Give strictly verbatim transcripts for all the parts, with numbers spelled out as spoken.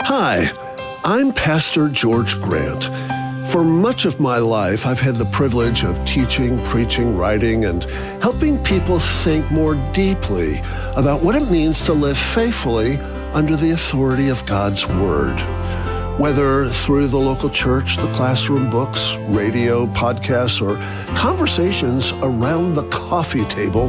Hi, I'm Pastor George Grant. For much of my life, I've had the privilege of teaching, preaching, writing, and helping people think more deeply about what it means to live faithfully under the authority of God's Word. Whether through the local church, the classroom books, radio, podcasts, or conversations around the coffee table,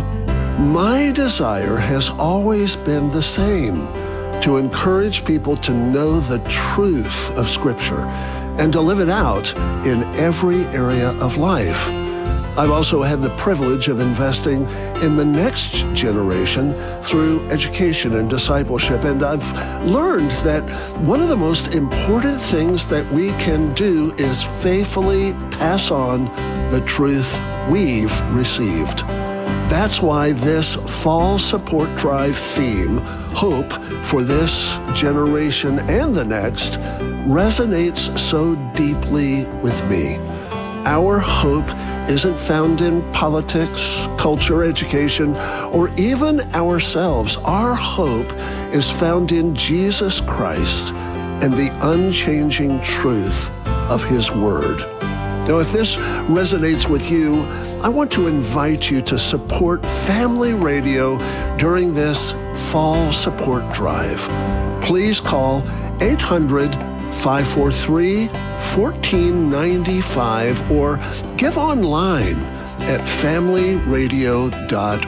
my desire has always been the same: to encourage people to know the truth of Scripture and to live it out in every area of life. I've also had the privilege of investing in the next generation through education and discipleship, and I've learned that one of the most important things that we can do is faithfully pass on the truth we've received. That's why this fall support drive theme, Hope for This Generation and the Next, resonates so deeply with me. Our hope isn't found in politics, culture, education, or even ourselves. Our hope is found in Jesus Christ and the unchanging truth of His Word. Now, if this resonates with you, I want to invite you to support Family Radio during this fall support drive. Please call eight hundred, five four three, one four nine five or give online at family radio dot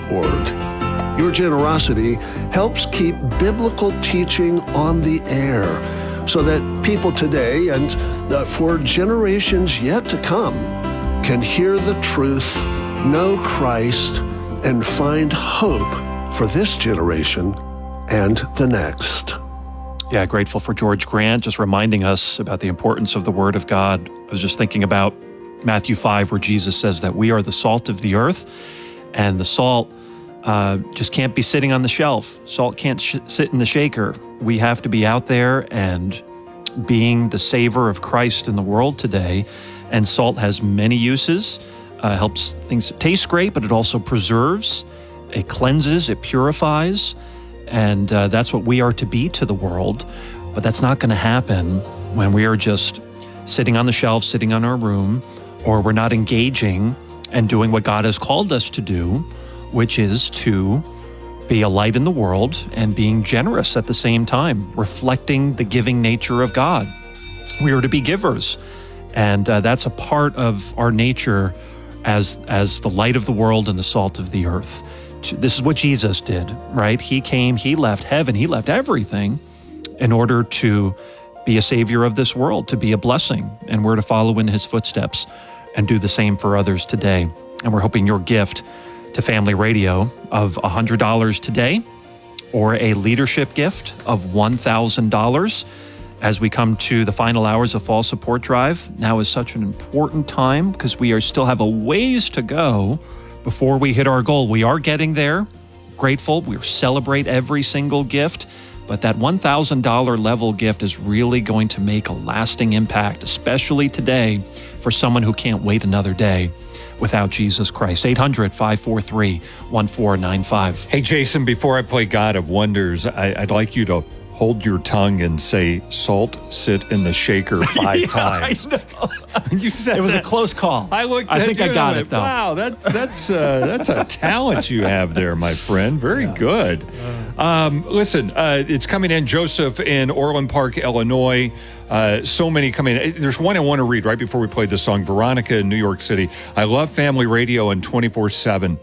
org. Your generosity helps keep biblical teaching on the air so that people today and uh, for generations yet to come can hear the truth, know Christ, and find hope for this generation and the next. Yeah, grateful for George Grant, just reminding us about the importance of the Word of God. I was just thinking about Matthew five, where Jesus says that we are the salt of the earth, and the salt uh, just can't be sitting on the shelf. Salt can't sh- sit in the shaker. We have to be out there and being the savor of Christ in the world today. And salt has many uses. Uh, helps things taste great, but it also preserves, it cleanses, it purifies. And uh, that's what we are to be to the world. But that's not going to happen when we are just sitting on the shelf, sitting on our room, or we're not engaging and doing what God has called us to do, which is to be a light in the world and being generous at the same time, reflecting the giving nature of God. We are to be givers. And uh, that's a part of our nature as, as the light of the world and the salt of the earth. This is what Jesus did, right? He came, he left heaven, he left everything in order to be a savior of this world, to be a blessing. And we're to follow in his footsteps and do the same for others today. And we're hoping your gift to Family Radio of one hundred dollars today, or a leadership gift of one thousand dollars as we come to the final hours of Fall Support Drive. Now is such an important time because we are still have a ways to go before we hit our goal. We are getting there. Grateful. We celebrate every single gift, but that one thousand dollars level gift is really going to make a lasting impact, especially today for someone who can't wait another day without Jesus Christ. eight hundred, five four three, one four nine five. Hey, Jason, before I play God of Wonders, I, I'd like you to hold your tongue and say, salt, sit in the shaker five yeah, times. I know. You said it was that. a close call. I looked. I at think you I got and I it, went, though. Wow, that's that's uh, that's a talent you have there, my friend. Very yeah. good. Um, listen, uh, it's coming in. Joseph in Orland Park, Illinois. Uh, so many coming in. There's one I want to read right before we play this song. Veronica in New York City. I love Family Radio and twenty-four seven.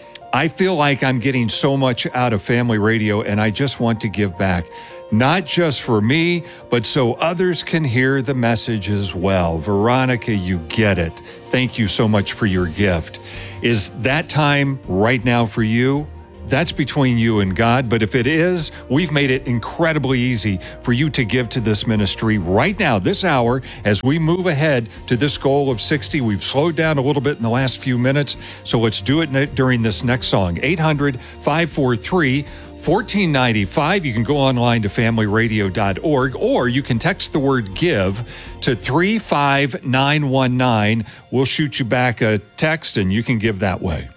I feel like I'm getting so much out of Family Radio, and I just want to give back. Not just for me, but so others can hear the message as well. Veronica, you get it. Thank you so much for your gift. Is that time right now for you? That's between you and God, but if it is, we've made it incredibly easy for you to give to this ministry right now, this hour, as we move ahead to this goal of sixty. We've slowed down a little bit in the last few minutes, so let's do it during this next song. eight hundred, five four three, one four nine five. You can go online to family radio dot org, or you can text the word give to three five nine one nine. We'll shoot you back a text and you can give that way.